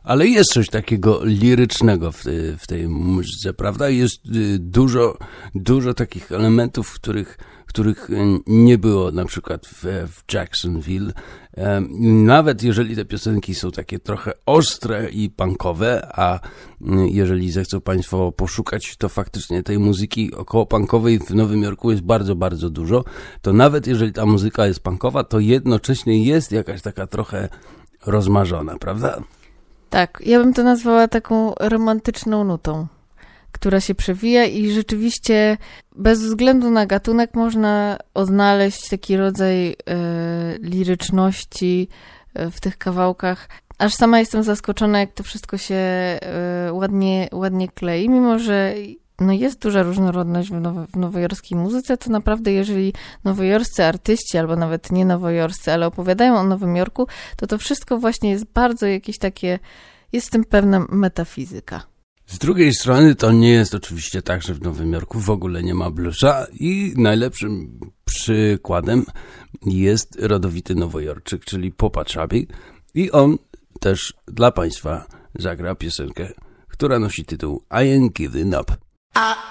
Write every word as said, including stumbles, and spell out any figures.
Ale jest coś takiego lirycznego w, tej, w tej muzyce, prawda? Jest dużo, dużo takich elementów, których, których nie było na przykład w, w Jacksonville. Nawet jeżeli te piosenki są takie trochę ostre i punkowe, a jeżeli zechcą Państwo poszukać, to faktycznie tej muzyki około punkowej w Nowym Jorku jest bardzo, bardzo dużo, to nawet jeżeli ta muzyka jest punkowa, to jednocześnie jest jakaś taka trochę rozmarzona, prawda? Tak, ja bym to nazwała taką romantyczną nutą, która się przewija i rzeczywiście bez względu na gatunek można odnaleźć taki rodzaj e, liryczności w tych kawałkach. Aż sama jestem zaskoczona, jak to wszystko się e, ładnie, ładnie klei, mimo że no jest duża różnorodność w, nowo, w nowojorskiej muzyce, to naprawdę jeżeli nowojorscy artyści, albo nawet nie nowojorscy, ale opowiadają o Nowym Jorku, to to wszystko właśnie jest bardzo jakieś takie, jest w tym pewna metafizyka. Z drugiej strony to nie jest oczywiście tak, że w Nowym Jorku w ogóle nie ma bluesa i najlepszym przykładem jest rodowity nowojorczyk, czyli Popa Chubby, i on też dla Państwa zagra piosenkę, która nosi tytuł I Ain't Giving Up.